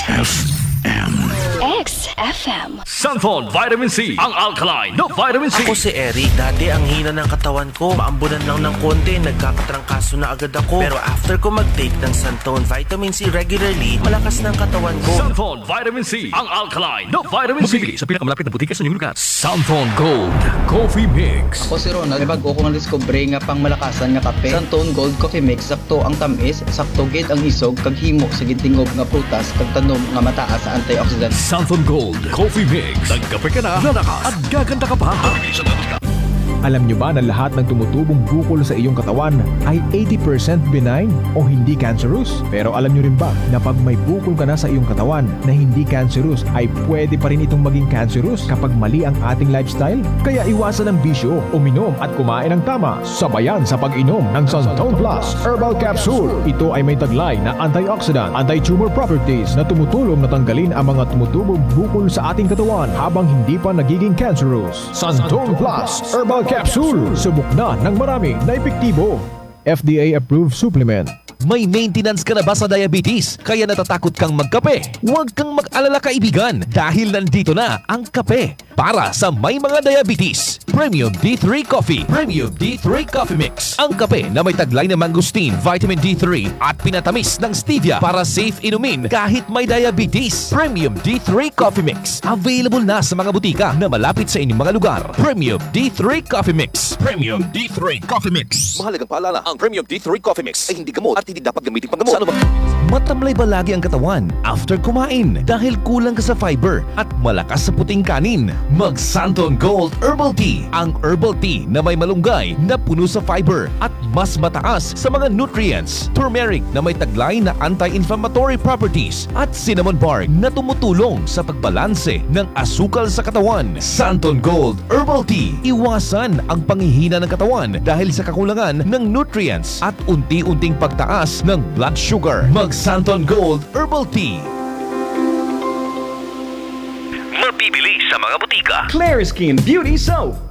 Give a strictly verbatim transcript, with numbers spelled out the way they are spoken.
F M. X F M. Santon Vitamin C, ang alkaline na vitamin C. Ako si Eric. Dati ang hina ng katawan ko. Maambunan lang ng konti, nagkakatrangkaso na agad ako. Pero after ko mag-take ng Santon Vitamin C regularly, malakas ng katawan ko. Santon Vitamin C, ang alkaline na vitamin C. Mabili sa pinakamalapit na butika sa inyong lugar. Santon Gold Coffee Mix. Ako si Ronald, may bago kong discover nga pang malakasan nga kape. Santon Gold Coffee Mix, sakto ang tamis, sakto gid ang isog, kag himo sa gintingog nga prutas, kag tanom nga mataas sa antioxidant. Santon Gold Coffee Mix. Nagkape ka na, lalakas at gaganda ka pa. Alam nyo ba na lahat ng tumutubong bukol sa iyong katawan ay eighty percent benign o hindi cancerous? Pero alam nyo rin ba na pag may bukol ka na sa iyong katawan na hindi cancerous ay pwede pa rin itong maging cancerous kapag mali ang ating lifestyle? Kaya iwasan ang bisyo, uminom at kumain ng tama, sabayan sa pag-inom ng Santon Plus Herbal Capsule. Ito ay may taglay na antioxidant, anti-tumor properties na tumutulong na tanggalin ang mga tumutubong bukol sa ating katawan habang hindi pa nagiging cancerous. Santon Plus Herbal Capsule. Subok na ng marami na epektibo. F D A-approved supplement. May maintenance ka na ba sa diabetes? Kaya natatakot kang magkape? Huwag kang mag-alala kaibigan dahil nandito na ang kape para sa may mga diabetes. Premium D three Coffee. Premium D three Coffee Mix. Ang kape na may taglay na mangosteen, vitamin D three at pinatamis ng stevia para safe inumin kahit may diabetes. Premium D three Coffee Mix. Available na sa mga butika na malapit sa inyong mga lugar. Premium D three Coffee Mix. Premium D three Coffee Mix. Mahalagang paalala, ang Premium D three Coffee Mix ay hindi gamot at hindi dapat gamitin panggamot. Sa ano ba? Matamlay ba lagi ang katawan after kumain dahil kulang ka sa fiber at malakas sa puting kanin? Mag Santon Gold Herbal Tea. Ang herbal tea na may malunggay na puno sa fiber at mas mataas sa mga nutrients. Turmeric na may taglay na anti-inflammatory properties at cinnamon bark na tumutulong sa pagbalanse ng asukal sa katawan. Santon Gold Herbal Tea. Iwasan ang panghihina ng katawan dahil sa kakulangan ng nutrients at unti-unting pagtaas ng blood sugar. Mag Santon Gold Herbal Tea. Mabibili sa mga butika. Clear Skin Beauty Soap.